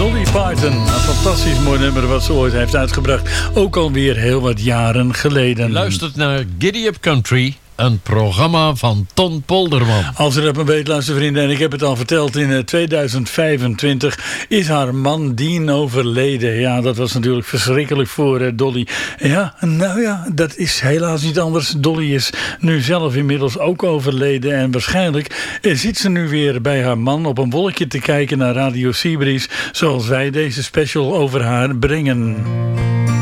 Dolly Parton. Een fantastisch mooi nummer wat ze ooit heeft uitgebracht. Ook alweer heel wat jaren geleden. Luistert naar Giddy Up Country, een programma van Ton Polderman. Als u dat maar weet, luistervrienden, en ik heb het al verteld, in 2025 is haar man Dean overleden. Ja, dat was natuurlijk verschrikkelijk voor Dolly. Ja, nou ja, dat is helaas niet anders. Dolly is nu zelf inmiddels ook overleden en waarschijnlijk zit ze nu weer bij haar man op een wolkje te kijken naar Radio Seabreeze, zoals wij deze special over haar brengen.